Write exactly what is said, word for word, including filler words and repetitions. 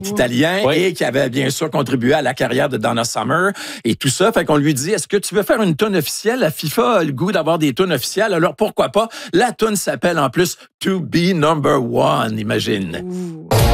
italien Oui. et qui avait bien sûr contribué à la carrière de Donna Summer et tout ça. Fait qu'on lui dit, est-ce que tu veux faire une tune officielle? La FIFA a le goût d'avoir des tunes officielles, alors pourquoi pas? La tune s'appelle en plus To Be Number One, imagine. Ouh.